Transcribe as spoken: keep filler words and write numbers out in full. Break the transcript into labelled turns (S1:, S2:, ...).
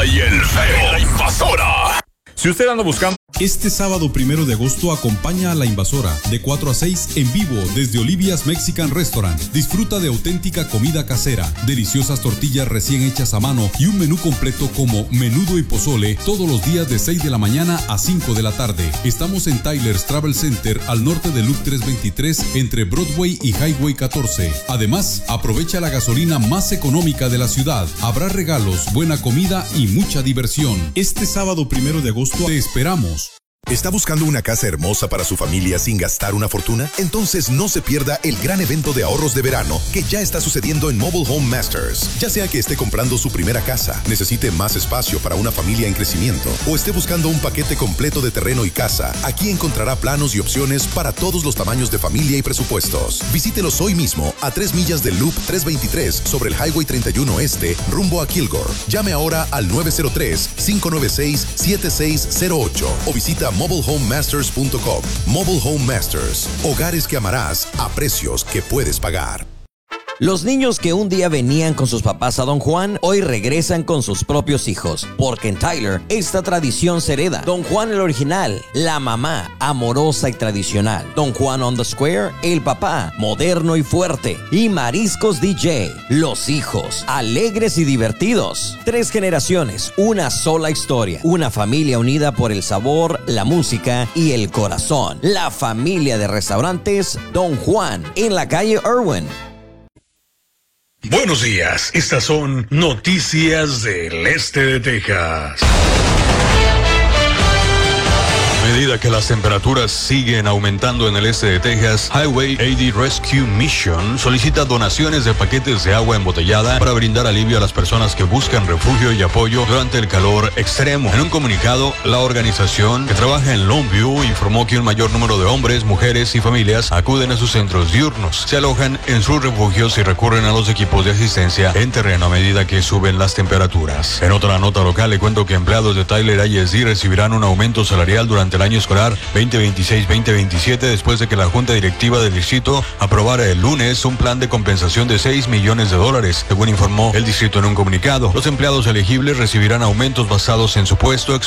S1: Chela y el Feo. La Invasora.
S2: Si usted anda buscando...
S3: Este sábado primero de agosto acompaña a La Invasora de cuatro a seis en vivo desde Olivia's Mexican Restaurant. Disfruta de auténtica comida casera, deliciosas tortillas recién hechas a mano y un menú completo como menudo y pozole todos los días de seis de la mañana a cinco de la tarde. Estamos en Tyler's Travel Center al norte de Loop trescientos veintitrés entre Broadway y Highway catorce. Además, aprovecha la gasolina más económica de la ciudad. Habrá regalos, buena comida y mucha diversión. Este sábado primero de agosto te esperamos.
S4: ¿Está buscando una casa hermosa para su familia sin gastar una fortuna? Entonces no se pierda el gran evento de ahorros de verano que ya está sucediendo en Mobile Home Masters. Ya sea que esté comprando su primera casa, necesite más espacio para una familia en crecimiento o esté buscando un paquete completo de terreno y casa, aquí encontrará planos y opciones para todos los tamaños de familia y presupuestos. Visítelos hoy mismo a tres millas del Loop trescientos veintitrés sobre el Highway treinta y uno Este rumbo a Kilgore. Llame ahora al nueve cero tres, cinco nueve seis, siete seis cero ocho o visita mobile home masters punto com. Mobile Home Masters. Hogares que amarás a precios que puedes pagar.
S5: Los niños que un día venían con sus papás a Don Juan, hoy regresan con sus propios hijos. Porque en Tyler, esta tradición se hereda. Don Juan el original, la mamá, amorosa y tradicional. Don Juan on the Square, el papá, moderno y fuerte. Y Mariscos D J, los hijos, alegres y divertidos. Tres generaciones, una sola historia. Una familia unida por el sabor, la música y el corazón. La familia de restaurantes Don Juan, en la calle Irwin.
S1: Buenos días, estas son noticias del este de Texas. A medida que las temperaturas siguen aumentando en el este de Texas, Highway A D Rescue Mission solicita donaciones de paquetes de agua embotellada para brindar alivio a las personas que buscan refugio y apoyo durante el calor extremo. En un comunicado, la organización que trabaja en Longview informó que un mayor número de hombres, mujeres y familias acuden a sus centros diurnos. Se alojan en sus refugios y recurren a los equipos de asistencia en terreno a medida que suben las temperaturas. En otra nota local, le cuento que empleados de Tyler I S D recibirán un aumento salarial durante el año escolar veinte veintiséis veinte veintisiete después de que la Junta Directiva del Distrito aprobara el lunes un plan de compensación de seis millones de dólares, según informó el distrito en un comunicado. Los empleados elegibles recibirán aumentos basados en su puesto,